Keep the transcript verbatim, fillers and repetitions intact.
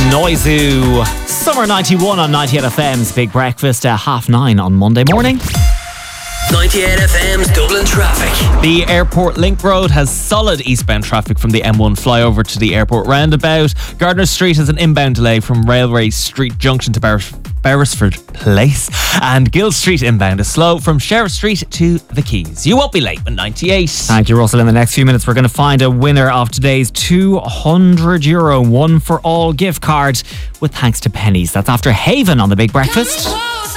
Noizu, Summer ninety-one on ninety-eight F M's Big Breakfast at half nine on Monday morning. ninety-eight F M's Dublin traffic. The Airport Link Road has solid eastbound traffic from the M one flyover to the airport roundabout. Gardner Street has an inbound delay from Railway Street Junction to Bar- Beresford Place. And Guild Street inbound is slow from Sheriff Street to the Quays. You won't be late with ninety-eight. Thank you, Russell. In the next few minutes, we're going to find a winner of today's two hundred euro one for all gift card with thanks to Pennies. That's after Haven on the Big Breakfast.